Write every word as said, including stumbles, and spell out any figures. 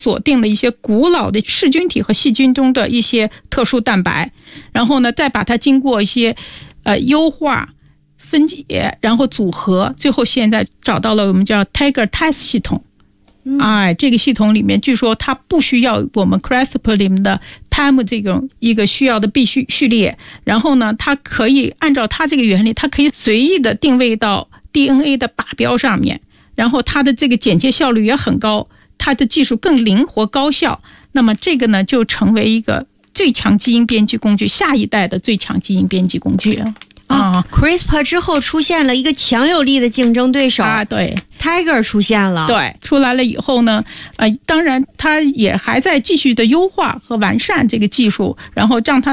锁定了一些古老的噬菌体和细菌中的一些特殊蛋白，然后呢，再把它经过一些呃优化、分解，然后组合，最后现在找到了我们叫 Tiger Test 系统。嗯、哎，这个系统里面据说它不需要我们 CRISPR 里面的 P A M 这种一个需要的必须序列，然后呢，它可以按照它这个原理，它可以随意的定位到 D N A 的靶标上面，然后它的这个剪切效率也很高，它的技术更灵活高效。那么这个呢，就成为一个最强基因编辑工具，下一代的最强基因编辑工具啊 ，CRISPR 之后出现了一个强有力的竞争对手啊，对 ，Tiger 出现了， 对，出来了以后呢，呃，当然它也还在继续的优化和完善这个技术，然后让它